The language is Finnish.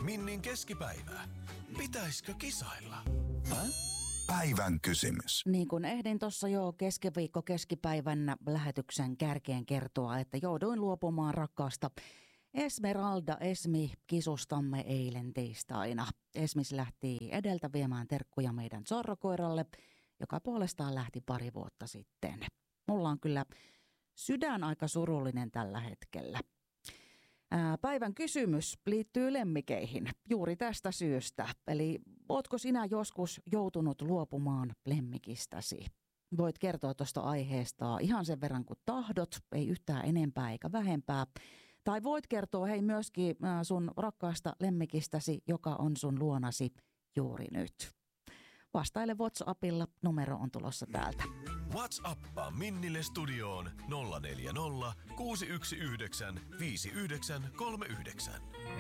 Minnin keskipäivä. Pitäisikö kisailla? Päivän kysymys. Niin kuin ehdin tuossa jo keskipäivän lähetyksen kärkeen kertoa, että jouduin luopumaan rakkaasta Esmi-kisustamme eilen tiistaina. Esmis lähti edeltä viemään terkkuja meidän zorrokoiralle, joka puolestaan lähti pari vuotta sitten. Mulla on kyllä sydän aika surullinen tällä hetkellä. Päivän kysymys liittyy lemmikeihin juuri tästä syystä. Eli ootko sinä joskus joutunut luopumaan lemmikistäsi? Voit kertoa tuosta aiheesta ihan sen verran kuin tahdot, ei yhtään enempää eikä vähempää. Tai voit kertoa myöskin sun rakkaasta lemmikistäsi, joka on sun luonasi juuri nyt. Vastaile WhatsAppilla, numero on tulossa täältä. WhatsAppaa Minnille studioon 040 619 5939.